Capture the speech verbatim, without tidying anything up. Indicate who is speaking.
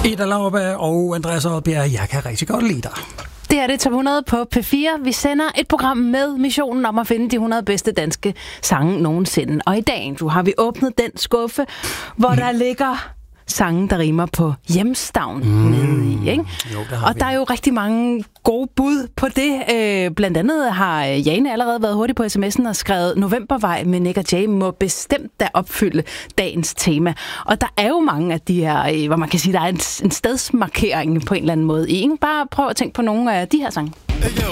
Speaker 1: Ida Lauerberg og Andreas Oddbjerg, jeg kan rigtig godt lide dig.
Speaker 2: Det er det Top hundrede på P fire. Vi sender et program med missionen om at finde de hundrede bedste danske sange nogensinde. Og i dag du har vi åbnet den skuffe, hvor mm. der ligger sange, der rimer på hjemstavn mm. nede i. Ikke?
Speaker 1: Jo,
Speaker 2: og vi. Der er jo rigtig mange gode bud på det. Øh, blandt andet har Jane allerede været hurtig på sms'en og skrevet Novembervej med Nick og Jay må bestemt da opfylde dagens tema. Og der er jo mange af de her, hvor man kan sige, der er en, en stedsmarkering på en eller anden måde. I ikke bare prøv at tænke på nogle af de her sange.
Speaker 3: Hey yo,